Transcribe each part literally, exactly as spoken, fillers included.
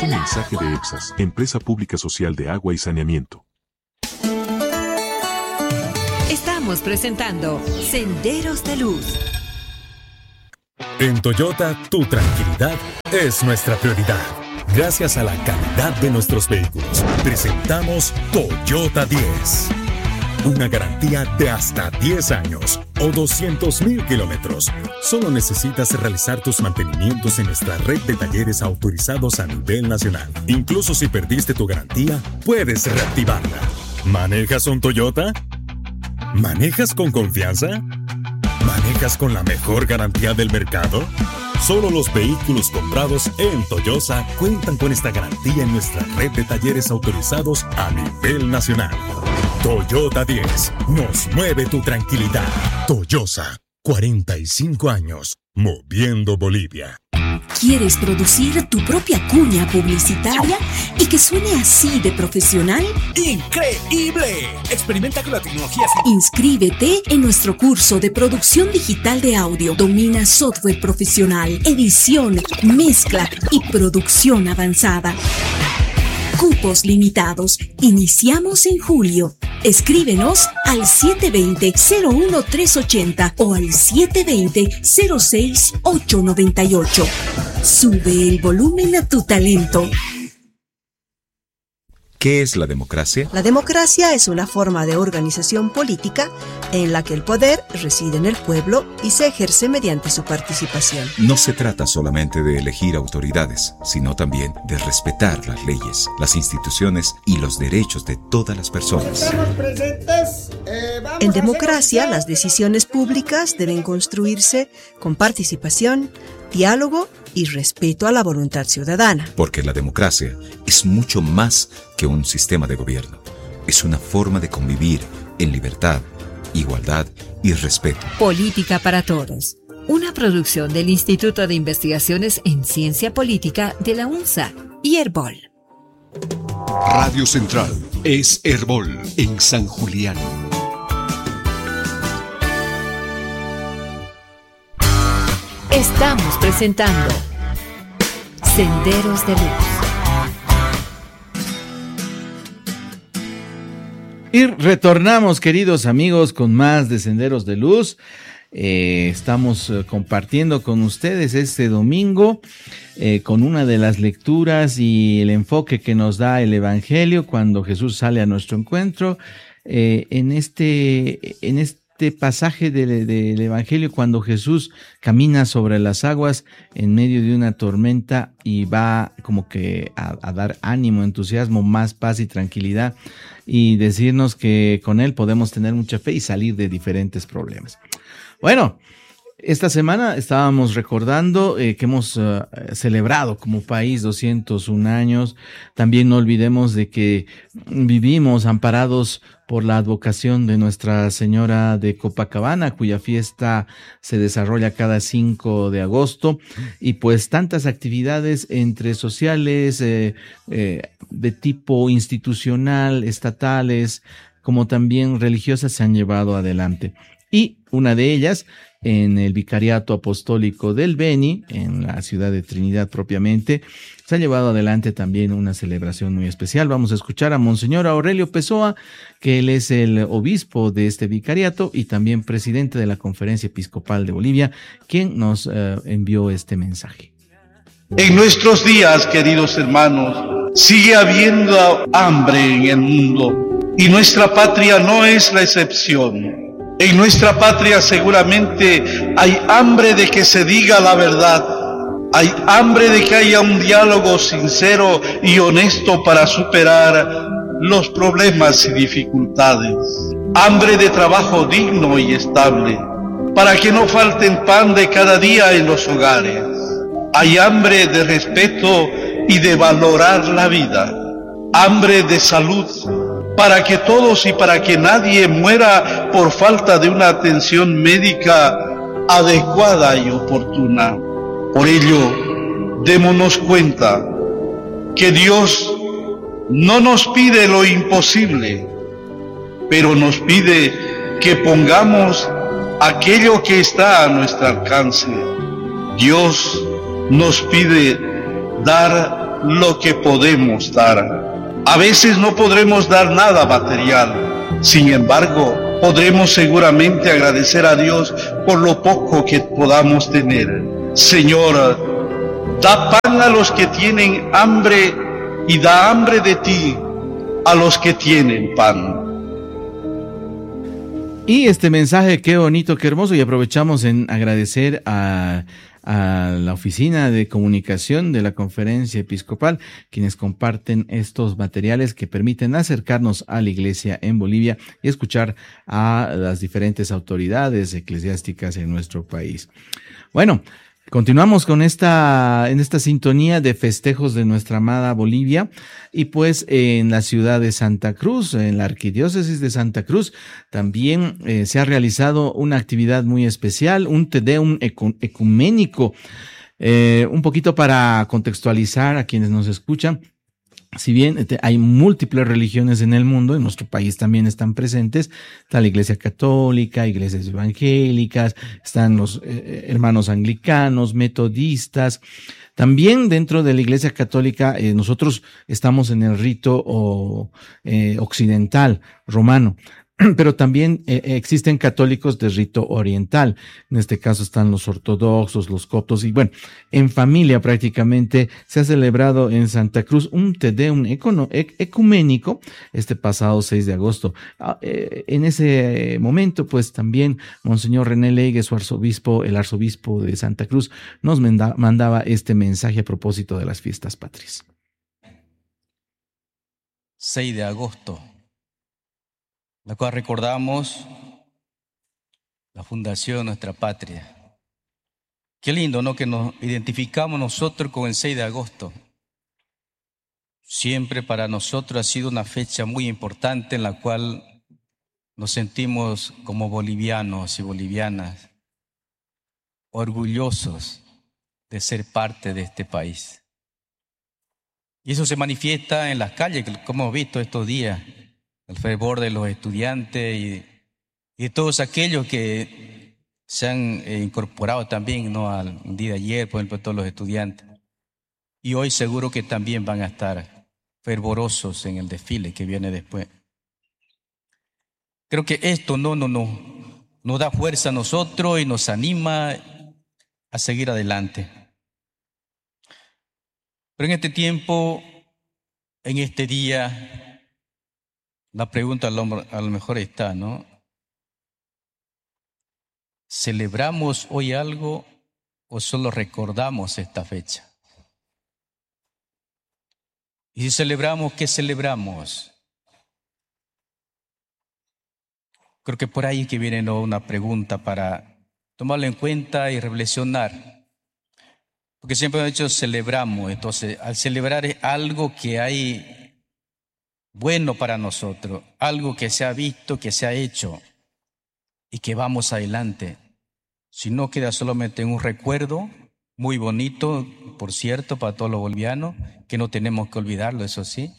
es un mensaje de EPSAS, Empresa Pública Social de Agua y Saneamiento. Estamos presentando Senderos de Luz. En Toyota, tu tranquilidad es nuestra prioridad. Gracias a la calidad de nuestros vehículos, presentamos Toyota diez. Una garantía de hasta diez años o doscientos mil kilómetros. Solo necesitas realizar tus mantenimientos en nuestra red de talleres autorizados a nivel nacional. Incluso si perdiste tu garantía, puedes reactivarla. ¿Manejas un Toyota? ¿Manejas con confianza? ¿Manejas con la mejor garantía del mercado? Solo los vehículos comprados en Toyosa cuentan con esta garantía en nuestra red de talleres autorizados a nivel nacional. Toyota diez, nos mueve tu tranquilidad. Toyosa, cuarenta y cinco años, moviendo Bolivia. ¿Quieres producir tu propia cuña publicitaria y que suene así de profesional? ¡Increíble! Experimenta con la tecnología. Inscríbete en nuestro curso de producción digital de audio. Domina software profesional, edición, mezcla y producción avanzada. Cupos limitados. Iniciamos en julio. Escríbenos al siete dos cero, cero uno tres ocho cero o al siete dos cero, cero seis ocho nueve ocho. Sube el volumen a tu talento. ¿Qué es la democracia? La democracia es una forma de organización política en la que el poder reside en el pueblo y se ejerce mediante su participación. No se trata solamente de elegir autoridades, sino también de respetar las leyes, las instituciones y los derechos de todas las personas. En democracia, las decisiones públicas deben construirse con participación, diálogo y respeto a la voluntad ciudadana. Porque la democracia es mucho más que un sistema de gobierno. Es una forma de convivir en libertad, igualdad y respeto. Política para Todos. Una producción del Instituto de Investigaciones en Ciencia Política de la UNSA y Herbol. Radio Central es Herbol en San Julián. Estamos presentando Senderos de Luz. Y retornamos, queridos amigos, con más de Senderos de Luz. Eh, estamos eh, compartiendo con ustedes este domingo eh, con una de las lecturas y el enfoque que nos da el Evangelio cuando Jesús sale a nuestro encuentro. Eh, en este, en este Este pasaje del, del Evangelio, cuando Jesús camina sobre las aguas en medio de una tormenta y va como que a, a dar ánimo, entusiasmo, más paz y tranquilidad, y decirnos que con Él podemos tener mucha fe y salir de diferentes problemas. Bueno, esta semana estábamos recordando eh, que hemos uh, celebrado como país doscientos un años. También no olvidemos de que vivimos amparados por la advocación de Nuestra Señora de Copacabana, cuya fiesta se desarrolla cada cinco de agosto, y pues tantas actividades entre sociales, eh, eh, de tipo institucional, estatales, como también religiosas se han llevado adelante. Y una de ellas, en el Vicariato Apostólico del Beni, en la ciudad de Trinidad propiamente, se ha llevado adelante también una celebración muy especial. Vamos a escuchar a Monseñor Aurelio Pessoa, que él es el obispo de este vicariato y también presidente de la Conferencia Episcopal de Bolivia, quien nos uh, envió este mensaje. En nuestros días, queridos hermanos, sigue habiendo hambre en el mundo y nuestra patria no es la excepción. En nuestra patria seguramente hay hambre de que se diga la verdad, hay hambre de que haya un diálogo sincero y honesto para superar los problemas y dificultades, hambre de trabajo digno y estable, para que no falten pan de cada día en los hogares, hay hambre de respeto y de valorar la vida, hambre de salud, para que todos y para que nadie muera por falta de una atención médica adecuada y oportuna. Por ello, démonos cuenta que Dios no nos pide lo imposible, pero nos pide que pongamos aquello que está a nuestro alcance. Dios nos pide dar lo que podemos dar. A veces no podremos dar nada material, sin embargo, podremos seguramente agradecer a Dios por lo poco que podamos tener. Señor, da pan a los que tienen hambre y da hambre de ti a los que tienen pan. Y este mensaje, qué bonito, qué hermoso, y aprovechamos en agradecer a, a la Oficina de Comunicación de la Conferencia Episcopal, quienes comparten estos materiales que permiten acercarnos a la Iglesia en Bolivia y escuchar a las diferentes autoridades eclesiásticas en nuestro país. Bueno, continuamos con esta, en esta sintonía de festejos de nuestra amada Bolivia, y pues en la ciudad de Santa Cruz, en la arquidiócesis de Santa Cruz, también eh, se ha realizado una actividad muy especial, un Te Deum ecuménico, eh, un poquito para contextualizar a quienes nos escuchan. Si bien hay múltiples religiones en el mundo, en nuestro país también están presentes, está la Iglesia Católica, iglesias evangélicas, están los eh, hermanos anglicanos, metodistas. También dentro de la Iglesia Católica eh, nosotros estamos en el rito o, eh, occidental, romano. Pero también eh, existen católicos de rito oriental. En este caso están los ortodoxos, los coptos, y bueno, en familia prácticamente se ha celebrado en Santa Cruz un Te Deum ecuménico este pasado seis de agosto. Ah, eh, en ese momento, pues también Monseñor René Leigue, su arzobispo, el arzobispo de Santa Cruz, nos manda, mandaba este mensaje a propósito de las fiestas patrias. seis de agosto. La cual recordamos la fundación de nuestra patria. Qué lindo, ¿no?, que nos identificamos nosotros con el seis de agosto. Siempre para nosotros ha sido una fecha muy importante en la cual nos sentimos como bolivianos y bolivianas, orgullosos de ser parte de este país. Y eso se manifiesta en las calles, como hemos visto estos días. El fervor de los estudiantes y, y de todos aquellos que se han eh, incorporado también, ¿no?, al día de ayer, por ejemplo, todos los estudiantes. Y hoy seguro que también van a estar fervorosos en el desfile que viene después. Creo que esto no, no, no, nos da fuerza a nosotros y nos anima a seguir adelante. Pero en este tiempo, en este día, la pregunta a lo, a lo mejor está, ¿no? ¿Celebramos hoy algo o solo recordamos esta fecha? Y si celebramos, ¿qué celebramos? Creo que por ahí que viene, ¿no?, una pregunta para tomarlo en cuenta y reflexionar. Porque siempre hemos dicho celebramos, entonces al celebrar es algo que hay bueno para nosotros, algo que se ha visto, que se ha hecho y que vamos adelante. Si no queda solamente un recuerdo muy bonito, por cierto, para todos los bolivianos, que no tenemos que olvidarlo, eso sí.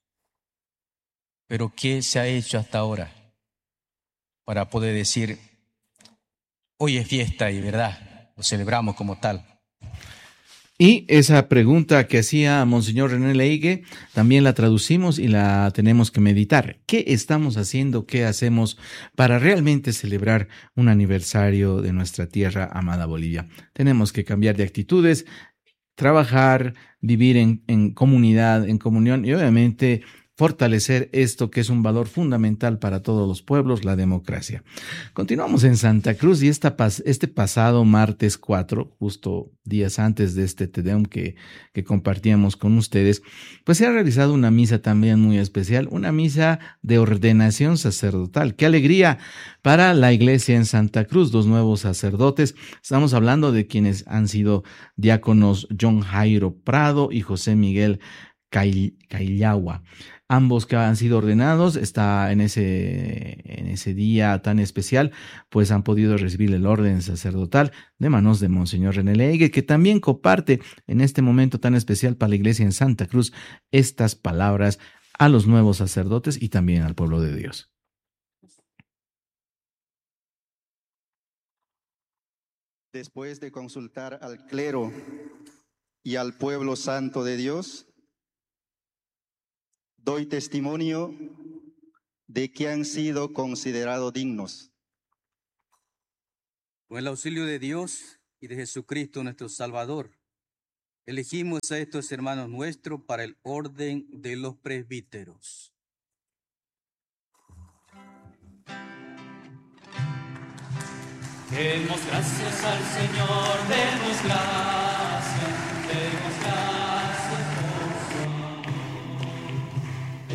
Pero ¿qué se ha hecho hasta ahora para poder decir, hoy es fiesta y verdad, lo celebramos como tal? Y esa pregunta que hacía Monseñor René Leigue también la traducimos y la tenemos que meditar. ¿Qué estamos haciendo, qué hacemos para realmente celebrar un aniversario de nuestra tierra amada Bolivia? Tenemos que cambiar de actitudes, trabajar, vivir en, en comunidad, en comunión y obviamente fortalecer esto que es un valor fundamental para todos los pueblos, la democracia. Continuamos en Santa Cruz y esta, este pasado martes cuatro, justo días antes de este Te Deum que, que compartíamos con ustedes, pues se ha realizado una misa también muy especial, una misa de ordenación sacerdotal. ¡Qué alegría para la iglesia en Santa Cruz! Dos nuevos sacerdotes. Estamos hablando de quienes han sido diáconos John Jairo Prado y José Miguel Caillagua. Ambos que han sido ordenados está en ese, en ese día tan especial, pues han podido recibir el orden sacerdotal de manos de Monseñor René Leigue, que también comparte en este momento tan especial para la iglesia en Santa Cruz estas palabras a los nuevos sacerdotes y también al pueblo de Dios. Después de consultar al clero y al pueblo santo de Dios, doy testimonio de que han sido considerados dignos. Con el auxilio de Dios y de Jesucristo nuestro Salvador, elegimos a estos hermanos nuestros para el orden de los presbíteros. Demos gracias al Señor, demos gracias, demos